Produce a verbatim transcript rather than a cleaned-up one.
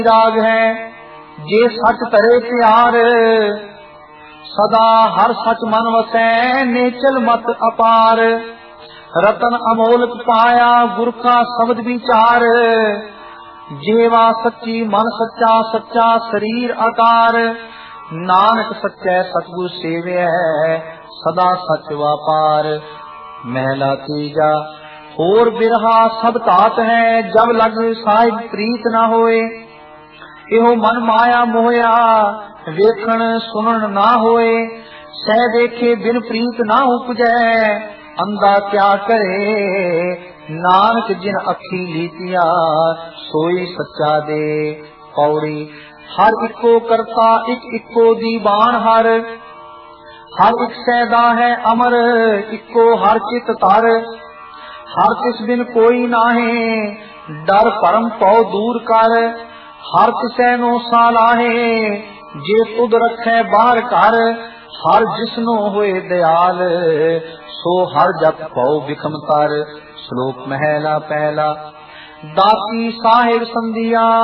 राग है जे सच तरे प्यार, सदा हर सच मन वसै नेचल मत अपार। रतन अमोलक पाया गुर का शब्द विचार, जेवा सच्ची मन सच्चा सच्चा शरीर आकार। नानक सच्चै सतगुर सेवै सदा सच वापार। महला तीजा होर बिरहा सब तात है, जब लग साहिब प्रीत न होए। इहो मन माया मोया वेखण सुनन ना होए। सह देखे बिन प्रीत ना उपजै, अंधा क्या करे। नानक जिन अखी लीतिया सोई सच्चा दे। पौड़ी हर इको करता इक इको दीवान हर, हर एक सैदा है अमर इको हर चित तर। हर तिस बिन कोई नाहे डर परम पौ दूर कर। हर किसै नो सालाहे जे तुद रखै बाहर कर। हर जिसनो होए दयाल सो हर जप पौ बिखम तर। श्लोक महला पहला। दाती साहिब संधिया